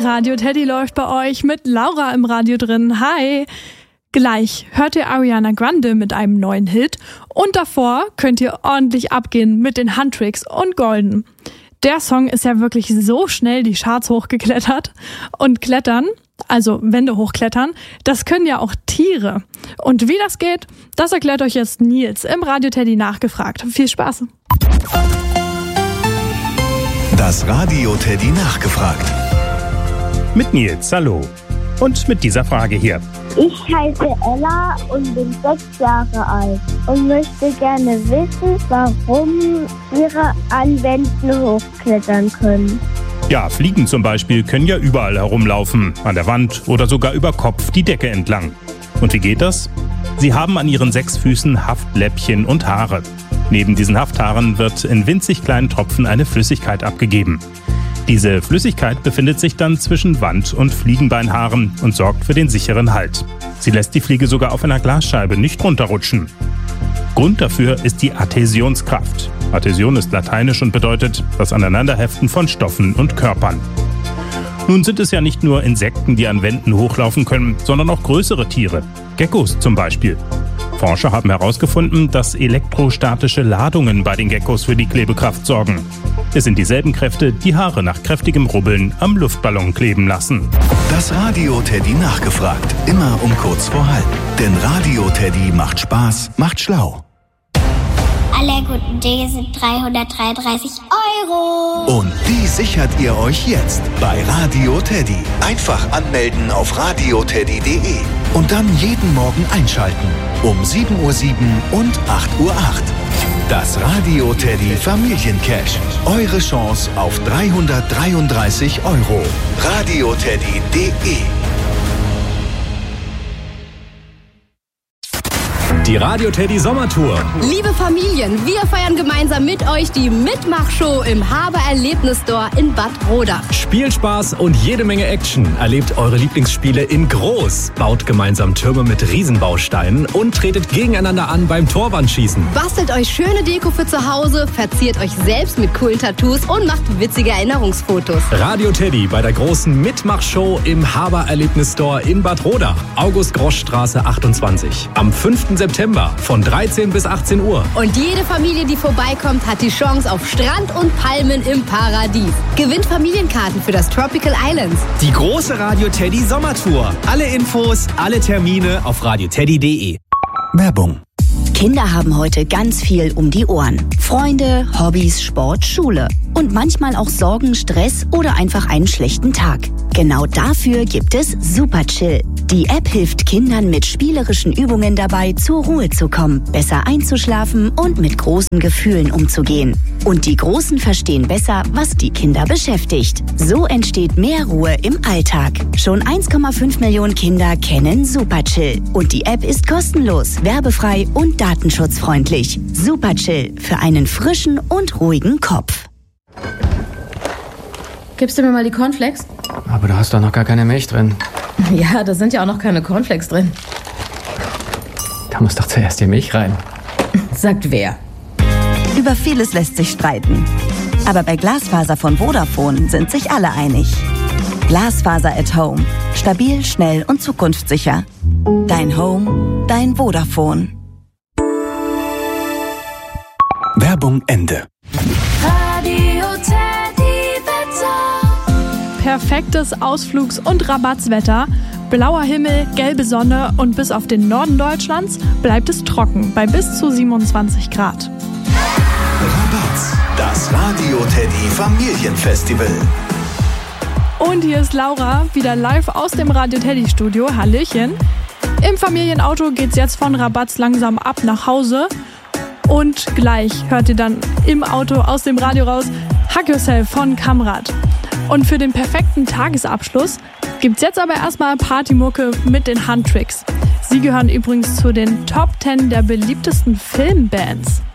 Radio Teddy läuft bei euch mit Laura im Radio drin. Hi! Gleich hört ihr Ariana Grande mit einem neuen Hit und davor könnt ihr ordentlich abgehen mit den Handtricks und Golden. Der Song ist ja wirklich so schnell die Charts hochgeklettert und klettern, also Wände hochklettern, das können ja auch Tiere. Und wie das geht, das erklärt euch jetzt Nils im Radio Teddy nachgefragt. Viel Spaß! Das Radio Teddy nachgefragt. Mit Nils, hallo. Und mit dieser Frage hier. Ich heiße Ella und bin 6 Jahre alt und möchte gerne wissen, warum wir an Wänden hochklettern können. Ja, Fliegen zum Beispiel können ja überall herumlaufen, an der Wand oder sogar über Kopf die Decke entlang. Und wie geht das? Sie haben an ihren 6 Füßen Haftläppchen und Haare. Neben diesen Hafthaaren wird in winzig kleinen Tropfen eine Flüssigkeit abgegeben. Diese Flüssigkeit befindet sich dann zwischen Wand- und Fliegenbeinhaaren und sorgt für den sicheren Halt. Sie lässt die Fliege sogar auf einer Glasscheibe nicht runterrutschen. Grund dafür ist die Adhäsionskraft. Adhäsion ist lateinisch und bedeutet das Aneinanderheften von Stoffen und Körpern. Nun sind es ja nicht nur Insekten, die an Wänden hochlaufen können, sondern auch größere Tiere. Geckos zum Beispiel. Forscher haben herausgefunden, dass elektrostatische Ladungen bei den Geckos für die Klebekraft sorgen. Es sind dieselben Kräfte, die Haare nach kräftigem Rubbeln am Luftballon kleben lassen. Das Radio Teddy nachgefragt. Immer um kurz vor halb. Denn Radio Teddy macht Spaß, macht schlau. Alle guten Dinge sind 333 €. Und die sichert ihr euch jetzt bei Radio Teddy. Einfach anmelden auf radioteddy.de und dann jeden Morgen einschalten. Um 7:07 Uhr und 8:08 Uhr. Das Radio Teddy Familiencash. Eure Chance auf 333 €. radioteddy.de. Die Radio Teddy Sommertour. Liebe Familien, wir feiern gemeinsam mit euch die Mitmachshow im Haber Erlebnisstore in Bad Roda. Spielspaß und jede Menge Action. Erlebt eure Lieblingsspiele in groß. Baut gemeinsam Türme mit Riesenbausteinen und tretet gegeneinander an beim Torwandschießen. Bastelt euch schöne Deko für zu Hause, verziert euch selbst mit coolen Tattoos und macht witzige Erinnerungsfotos. Radio Teddy bei der großen Mitmachshow im Haber Erlebnisstore in Bad Roda. August-Grosch-Straße 28. Am 5. September von 13 bis 18 Uhr. Und jede Familie, die vorbeikommt, hat die Chance auf Strand und Palmen im Paradies. Gewinnt Familienkarten für das Tropical Islands. Die große Radio Teddy Sommertour. Alle Infos, alle Termine auf radioteddy.de. Werbung. Kinder haben heute ganz viel um die Ohren. Freunde, Hobbys, Sport, Schule. Und manchmal auch Sorgen, Stress oder einfach einen schlechten Tag. Genau dafür gibt es Super Chill. Die App hilft Kindern mit spielerischen Übungen dabei, zur Ruhe zu kommen, besser einzuschlafen und mit großen Gefühlen umzugehen. Und die Großen verstehen besser, was die Kinder beschäftigt. So entsteht mehr Ruhe im Alltag. Schon 1,5 Millionen Kinder kennen Super Chill. Und die App ist kostenlos, werbefrei und datenschutzfreundlich. Super Chill für einen frischen und ruhigen Kopf. Gibst du mir mal die Cornflakes? Aber da hast doch noch gar keine Milch drin. Ja, da sind ja auch noch keine Cornflakes drin. Da muss doch zuerst die Milch rein. Sagt wer? Über vieles lässt sich streiten. Aber bei Glasfaser von Vodafone sind sich alle einig. Glasfaser at Home. Stabil, schnell und zukunftssicher. Dein Home, dein Vodafone. Werbung Ende. Radio Teddy Wetter. Perfektes Ausflugs- und Rabattswetter. Blauer Himmel, gelbe Sonne und bis auf den Norden Deutschlands bleibt es trocken bei bis zu 27 Grad. Rabatz, das Radio Teddy Familienfestival. Und hier ist Laura, wieder live aus dem Radio Teddy Studio. Hallöchen. Im Familienauto geht's jetzt von Rabatz langsam ab nach Hause. Und gleich hört ihr dann im Auto aus dem Radio raus Hug Yourself von Kamrat. Und für den perfekten Tagesabschluss gibt's jetzt aber erstmal Partymucke mit den Handtricks. Sie gehören übrigens zu den Top 10 der beliebtesten Filmbands.